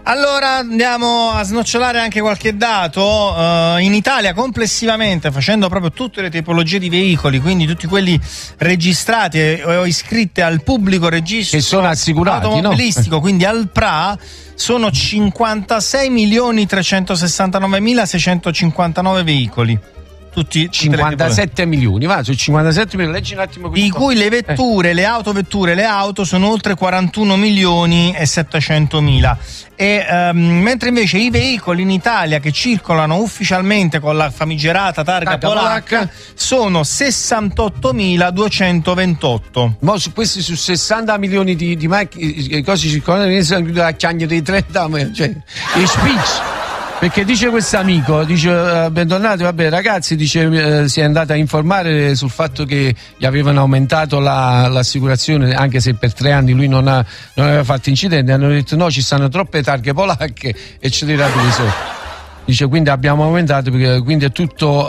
Allora andiamo a snocciolare anche qualche dato. In Italia complessivamente, facendo proprio tutte le tipologie di veicoli, quindi tutti quelli registrati o iscritti al pubblico registro che sono assicurati, automobilistico, no? Quindi al PRA, sono 56.369.659 veicoli. Tutti 57 milioni, va, su 57 milioni, leggi un attimo qui. Di cui le vetture, le auto sono oltre 41.700.000. Mentre invece i veicoli in Italia che circolano ufficialmente con la famigerata targa polacca sono 68.228. Ma questi su 60 milioni di macchine, cose circolano, a chiagno dei 30, cioè, i spicci. Perché dice questo amico, dice bentornati, vabbè ragazzi, dice si è andata a informare sul fatto che gli avevano aumentato l'assicurazione, anche se per 3 anni lui non aveva fatto incidenti, hanno detto no, ci stanno troppe targhe polacche e ci tirato di sotto. Dice quindi abbiamo aumentato, perché quindi è tutto,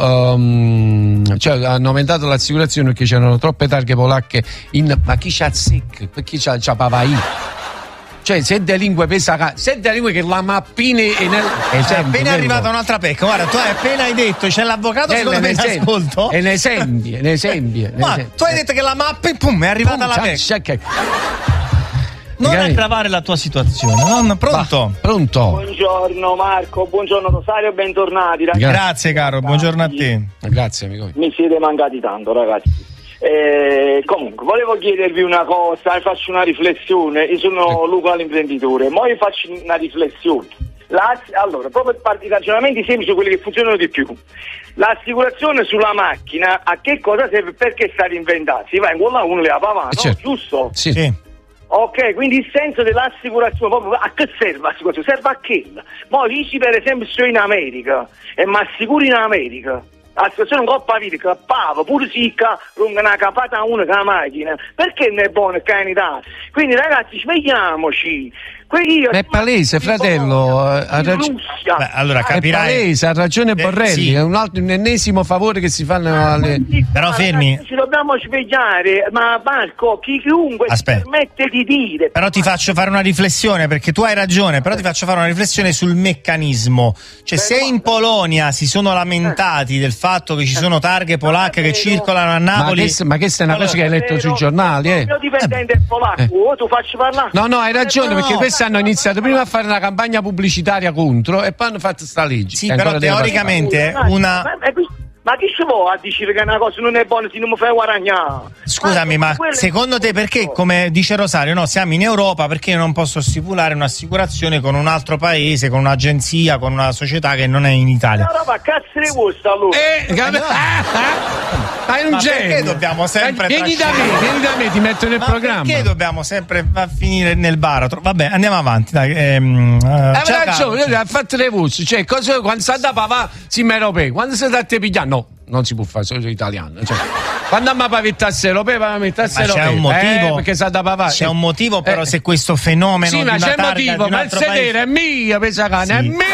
cioè hanno aumentato l'assicurazione perché c'erano troppe targhe polacche ma chi c'ha sic? Per chi c'ha Pavai? Cioè se delinque pesa, se delinque che la mappina è appena arrivata un'altra pecca. Guarda, tu appena hai detto c'è l'avvocato secondo me in ascolto. È un esempio. Ma tu hai detto che la mappa è arrivata la pecca. Non aggravare la tua situazione. Pronto? Pronto. Buongiorno Marco, buongiorno Rosario, bentornati ragazzi. Grazie caro, buongiorno a te. Grazie amico. Mi siete mancati tanto ragazzi. Comunque volevo chiedervi una cosa, faccio una riflessione. Io sono Luca l'imprenditore, ma io faccio una riflessione. Allora, proprio per i ragionamenti semplici, quelli che funzionano di più. L'assicurazione sulla macchina a che cosa serve? Perché è stata inventata? Si va in quella uno le va, no? Giusto? Sì. Ok, quindi il senso dell'assicurazione proprio a che serve l'assicurazione? Serve a che? Ma dici per esempio sto in America e mi assicuri in America. La situazione un po' pavita, che pava, pure sicca, lunga una capata a una con la macchina, perché non è buono che in Italia? Quindi ragazzi, svegliamoci. È palese, fratello. Allora capirai. È palese, ha ragione Borrelli. Sì. È un ennesimo favore che si fanno alle. Però fermi. Ci dobbiamo svegliare, ma Marco, chiunque si permette di dire. Però ti faccio fare una riflessione, perché tu hai ragione, però ti faccio fare una riflessione sul meccanismo. Cioè, se in Polonia si sono lamentati del fatto che ci sono targhe polacche che circolano a Napoli. Ma questa è una cosa che hai letto sui giornali, Il mio dipendente è polacco, tu facci parlare. No, hai ragione, perché questi hanno iniziato prima a fare una campagna pubblicitaria contro e poi hanno fatto sta legge. Sì, però teoricamente una. Ma chi ci vuole a dire che una cosa non è buona se non mi fai guadagnare? Scusami, ma secondo te perché, come dice Rosario, no, siamo in Europa, perché io non posso stipulare un'assicurazione con un altro paese, con un'agenzia, con una società che non è in Italia? Ma roba cazzo di gusto allora. Hai un genio. Perché dobbiamo sempre vieni da me, ti metto nel programma. Perché dobbiamo sempre finire nel baratro? Vabbè, andiamo avanti, dai. Ragione, ha fatto le voci, cioè quando sta da papà si mi europei, quando si da te pigliare, no, non si può fare solo italiano, cioè, quando mi pavettasse europei, c'è un motivo, perché sa da papà. C'è un motivo, però, se questo fenomeno sì, di ma una c'è targa motivo, di un ma il altro sedere paese... è mio, pensa cane, è mio.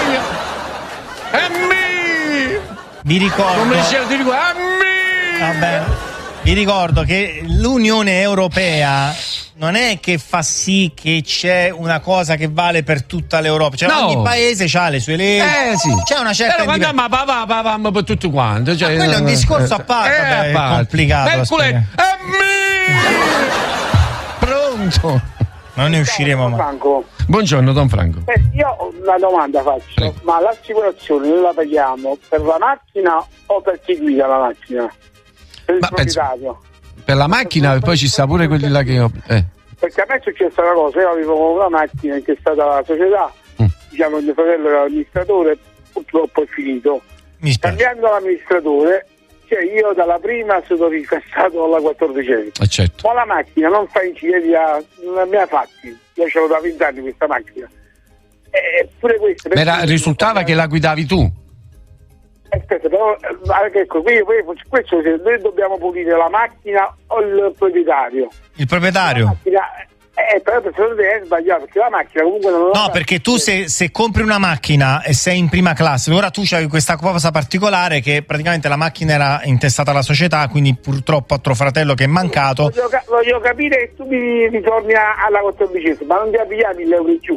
Vi ricordo. Come dicevo, ti dico, è mio. Vabbè. Vi ricordo che l'Unione Europea non è che fa sì che c'è una cosa che vale per tutta l'Europa, cioè ogni paese ha le sue leggi, sì. C'è una certa quando papà per tutto quanto, cioè, quello è un discorso a parte, è complicato. È pronto. Non ne usciremo mai. Franco. Buongiorno Don Franco. Io una domanda faccio. Prego. Ma l'assicurazione noi la paghiamo per la macchina o per chi guida la macchina? Per il proprietario? Per la macchina, e poi ci sta pure quelli là che Perché a me è successa una cosa, io avevo una macchina che è stata la società, diciamo il mio fratello era l'amministratore, purtroppo è finito. Cambiando l'amministratore, cioè io dalla prima sono ricassato alla 14ª. Certo. Ma la macchina non fa incidenti, non mi ha fatti. Io ce l'ho da 20 anni questa macchina. Pure questa. Risultava che la guidavi tu? Aspetta, però ecco, questo noi dobbiamo pulire la macchina o il proprietario? Il proprietario? La macchina, però secondo te è sbagliato, perché la macchina comunque non No, perché tu se compri una macchina e sei in prima classe, ora tu c'hai questa cosa particolare che praticamente la macchina era intestata alla società, quindi purtroppo a tuo fratello che è mancato. Voglio capire che tu mi ritorni alla 14ª, ma non ti avviavi 1.000 euro in giù.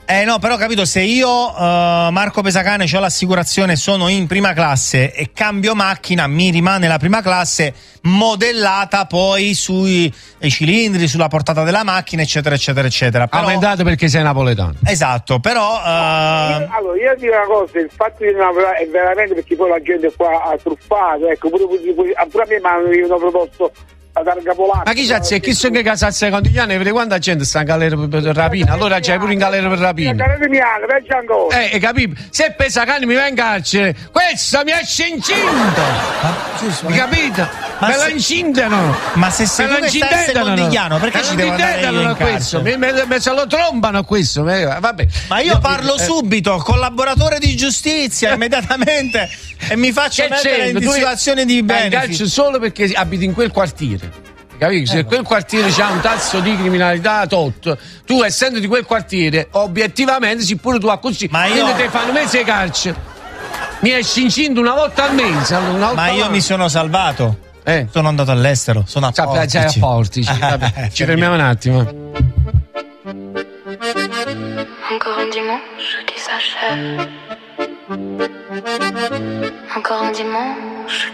No, però capito, se io Marco Pesacane ho l'assicurazione, sono in prima classe e cambio macchina, mi rimane la prima classe modellata poi sui cilindri, sulla portata della macchina, eccetera eccetera eccetera. Però, aumentato perché sei napoletano. esatto, però Allora, io dico una cosa, il fatto di non è veramente perché poi la gente qua ha truffato, ecco, pure a me mi hanno proposto la targa polacca. Ma chi c'ha chi sono che casazze contigliane? Vedi quanta gente sta in galera per rapina? Allora c'hai pure in galera per rapina. Peggio ancora. Capito? Se Pesacane mi va in carcere, questo mi esce incinta! Hai capito? Me la incintano! ma se sei tu che stai a Secondigliano, perché ci devo andare io in questo? carcere? Me se lo trombano questo, vabbè. Ma io parlo subito, collaboratore di giustizia, immediatamente, e mi faccio mettere in situazione di benefit. Solo perché abiti in quel quartiere. Capito? Se quel quartiere c'ha un tasso di criminalità tot, tu essendo di quel quartiere, obiettivamente, sì, pure tu a così, ma io quindi te fanno mese di carcere. Mi esci incinto una volta al mese. Ma io mi sono salvato. Sono andato all'estero, sono a Portici. Ci fermiamo un attimo. Encore un dimanche qui s'achève. Encore un dimanche